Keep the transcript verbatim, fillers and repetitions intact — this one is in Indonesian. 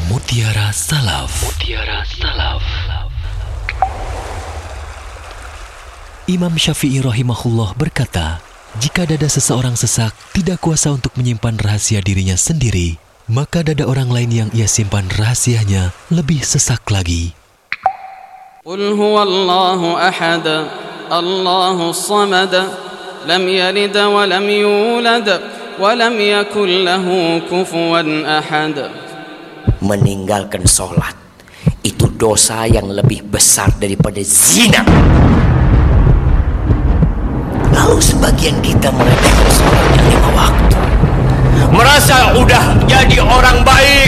Mutiara Salaf. Mutiara Salaf. Imam Syafi'i rahimahullah berkata, jika dada seseorang sesak tidak kuasa untuk menyimpan rahasia dirinya sendiri, maka dada orang lain yang ia simpan rahasianya lebih sesak lagi. Qul huwallahu ahad, Allahus samad, lam yalid wa lam yulad wa lam yakul lahu kufuwan ahad. Meninggalkan sholat itu dosa yang lebih besar daripada zina. Lalu sebagian kita meremehkan sholatnya lima waktu, merasa udah jadi orang baik,